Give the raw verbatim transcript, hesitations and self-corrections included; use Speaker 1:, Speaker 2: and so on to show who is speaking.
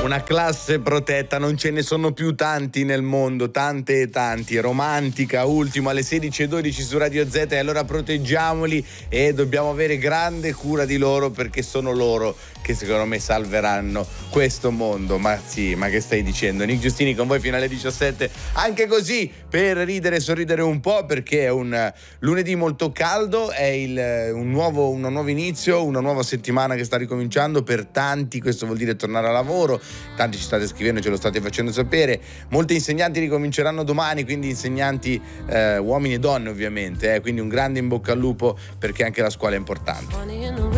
Speaker 1: Una classe protetta, non ce ne sono più tanti nel mondo, tante e tanti. Romantica, Ultimo, alle sedici e dodici su Radio Z, e allora proteggiamoli e dobbiamo avere grande cura di loro, perché sono loro che secondo me salveranno questo mondo. Ma sì, ma che stai dicendo? Nick Giustini con voi fino alle diciassette, anche così per ridere e sorridere un po', perché è un lunedì molto caldo, è il, un nuovo, un nuovo inizio, una nuova settimana che sta ricominciando per tanti. Questo vuol dire tornare a lavoro. Tanti ci state scrivendo, ce lo state facendo sapere. Molti insegnanti ricominceranno domani, quindi insegnanti eh, uomini e donne ovviamente, eh, quindi un grande in bocca al lupo, perché anche la scuola è importante.